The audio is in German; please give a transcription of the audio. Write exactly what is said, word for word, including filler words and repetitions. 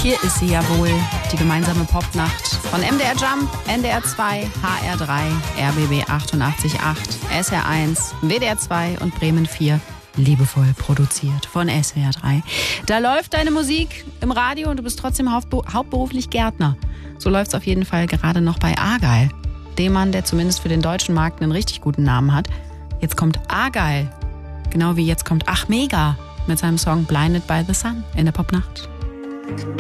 Hier ist sie ja wohl, die gemeinsame Popnacht von M D R Jump, N D R zwei, H R drei, R B B achtundachtzig Komma acht, S R eins, W D R zwei und Bremen vier. Liebevoll produziert von S W R drei. Da läuft deine Musik im Radio und du bist trotzdem hauptberuflich Gärtner. So läuft's auf jeden Fall gerade noch bei Argyle, dem Mann, der zumindest für den deutschen Markt einen richtig guten Namen hat. Jetzt kommt Argyle, genau wie jetzt kommt Ach Mega mit seinem Song Blinded by the Sun in der Popnacht.